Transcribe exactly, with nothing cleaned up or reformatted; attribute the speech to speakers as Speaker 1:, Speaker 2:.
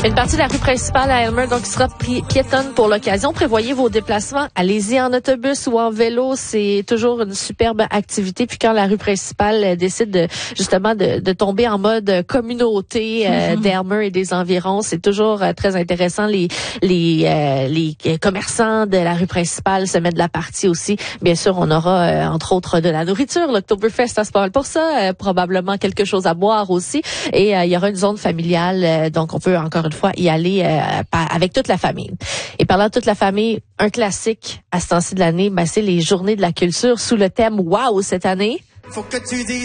Speaker 1: Une partie de la rue principale à Aylmer, donc, sera pi- piétonne pour l'occasion. Prévoyez vos déplacements. Allez-y en autobus ou en vélo. C'est toujours une superbe activité. Puis quand la rue principale euh, décide de, justement de, de tomber en mode communauté euh, d'Aylmer et des environs, c'est toujours euh, très intéressant. Les les euh, les commerçants de la rue principale se mettent de la partie aussi. Bien sûr, on aura euh, entre autres de la nourriture. L'Oktoberfest, ça se parle pour ça. Euh, probablement quelque chose à boire aussi. Et euh, il y aura une zone familiale. Euh, donc, on peut encore une fois y aller euh, avec toute la famille. Et parlant de toute la famille, un classique à ce temps-ci de l'année, ben, c'est les Journées de la culture sous le thème « Wow » cette année. Faut que tu dises